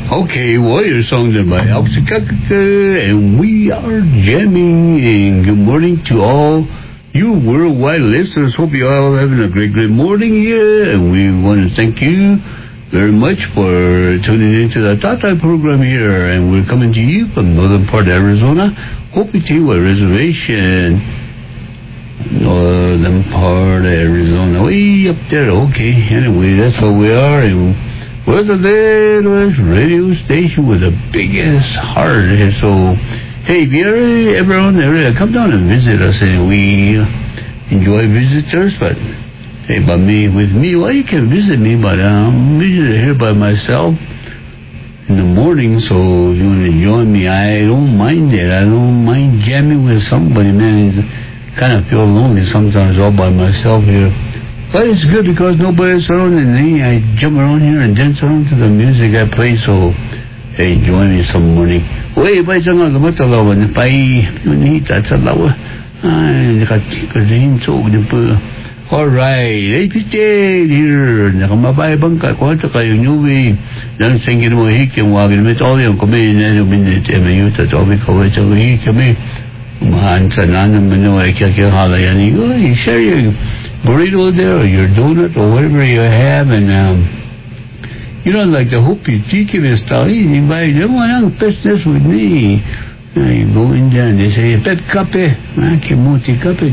Okay, Warrior song then by Oxycacca, and we are jamming. And good morning to all you worldwide listeners. Hope you all having a great morning here. And we want to thank you very much for tuning into the Tata program here. And we're coming to you from northern part of Arizona. Hoping to a reservation. Northern part of Arizona, way up there. Okay, anyway, that's where we are. And we're the littlest radio station with the biggest heart. So, hey, if you're ever on the area, come down and visit us. And we enjoy visitors. But, hey, with me, well, you can visit me, but I'm usually here by myself in the morning. So, if you want to join me, I don't mind it. I don't mind jamming with somebody, man. I kind of feel lonely sometimes all by myself here. But it's good because nobody's surrounding me. I jump around here and dance around to the music I play. So, hey, join me some morning. Uy, ba isang lumatalawan? Pay, manita sa lawa. Ay, nakatikasin so, alright, hey, Piste, here. Nakamabayabang ka. Kung ito kayo neway. Nang singin mo hikim, wagin mo ito. Yung kumain na yung minute. Emayu, tatabi ka. Ito hikimi. Umahan sa nanan mo na. Kaya yan. You share your burrito there or your donut or whatever you have, and like the Hopi Tiki style, you invite them on business with me. You go in there and they say, pet kape, kimuti kape,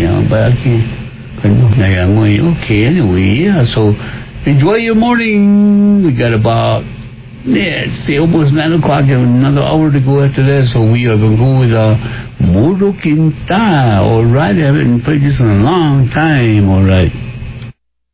okay, anyway, yeah, so enjoy your morning. We got about, it's almost 9 o'clock, another hour to go after that, so we are going to go with Moro Quinta. All right, I haven't played this in a long time. All right.